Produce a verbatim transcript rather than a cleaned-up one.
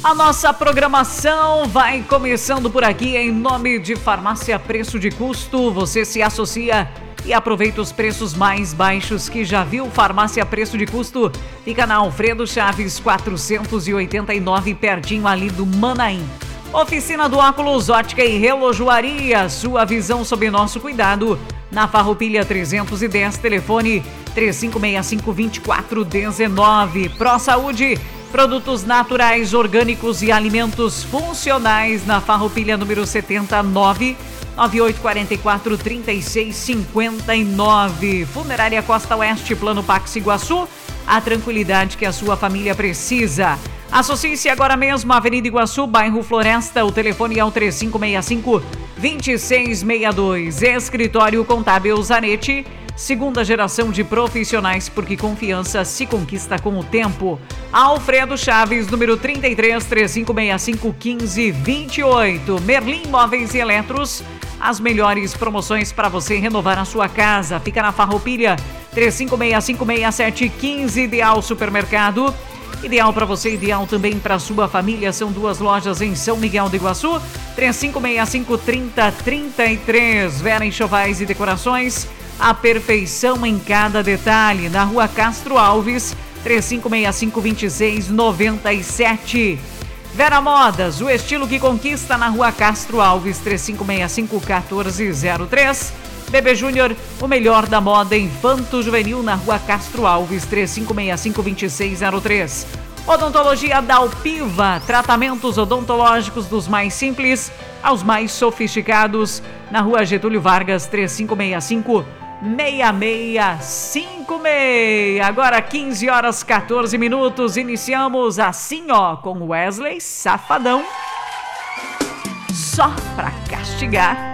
A nossa programação vai começando por aqui em nome de Farmácia Preço de Custo. Você se associa e aproveita os preços mais baixos que já viu. Farmácia Preço de Custo fica na Alfredo Chaves quatrocentos e oitenta e nove, pertinho ali do Manaim. Oficina do Óculos, Ótica e Relojoaria, sua visão sob nosso cuidado. Na Farroupilha trezentos e dez, telefone três cinco seis cinco, dois quatro um nove. Pro Saúde, produtos naturais, orgânicos e alimentos funcionais. Na Farroupilha número setenta e nove, nove oito quatro quatro, três seis cinco nove. Funerária Costa Oeste, Plano Pax Iguaçu, a tranquilidade que a sua família precisa. Associe-se agora mesmo à Avenida Iguaçu, bairro Floresta. O telefone é o três cinco seis cinco, dois seis seis dois. Escritório Contábil Zanetti, segunda geração de profissionais, porque confiança se conquista com o tempo. Alfredo Chaves, número trinta e três, três cinco seis cinco, um cinco dois oito. Merlin Móveis e Eletros, as melhores promoções para você renovar a sua casa. Fica na Farroupilha, três cinco seis cinco, seis sete um cinco. Ideal Supermercado, ideal para você, ideal também para sua família. São duas lojas em São Miguel do Iguaçu, três cinco seis cinco, trinta, trinta e três. Vera Enxovais e Decorações, a perfeição em cada detalhe. Na Rua Castro Alves, três cinco seis cinco, dois seis nove sete. Vera Modas, o estilo que conquista. Na Rua Castro Alves, três cinco seis cinco, um quatro zero três. Bebê Júnior, o melhor da moda infanto-juvenil. Na Rua Castro Alves, três cinco seis cinco, dois seis zero três. Odontologia Dalpiva, tratamentos odontológicos dos mais simples aos mais sofisticados. Na Rua Getúlio Vargas, três cinco seis cinco, seis seis cinco seis. Agora quinze horas, quatorze minutos. Iniciamos assim, ó, com Wesley Safadão. Só pra castigar.